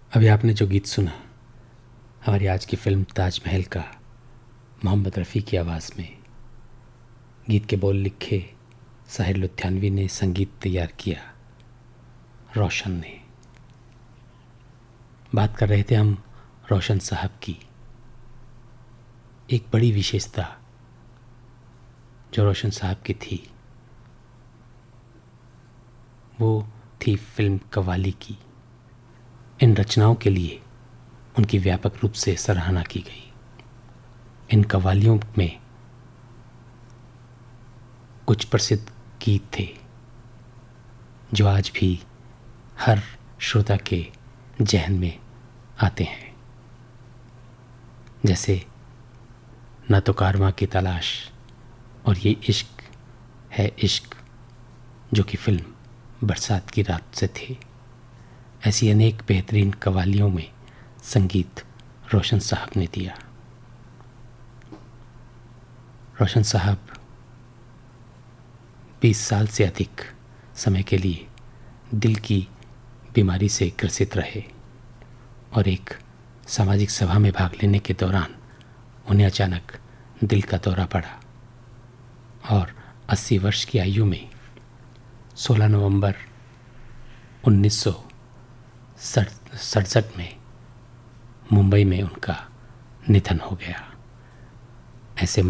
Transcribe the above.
अभी आपने जो गीत सुना हमारी आज की फिल्म ताजमहल का मोहम्मद रफ़ी की आवाज़ में, गीत के बोल लिखे साहिर लुधियानवी ने, संगीत तैयार किया रोशन ने। बात कर रहे थे हम रोशन साहब की। एक बड़ी विशेषता जो रोशन साहब की थी वो थी फिल्म कव्वाली की। इन रचनाओं के लिए उनकी व्यापक रूप से सराहना की गई। इन कव्वालियों में कुछ प्रसिद्ध गीत थे जो आज भी हर श्रोता के जहन में आते हैं, जैसे न तो कारवां की तलाश और ये इश्क है इश्क, जो कि फिल्म बरसात की रात से थे। ऐसी अनेक बेहतरीन कव्वालियों में संगीत रोशन साहब ने दिया। रोशन साहब 20 साल से अधिक समय के लिए दिल की बीमारी से ग्रसित रहे और एक सामाजिक सभा में भाग लेने के दौरान उन्हें अचानक दिल का दौरा पड़ा और 80 वर्ष की आयु में 16 नवंबर 1967 में मुंबई में उनका निधन हो गया। ऐसे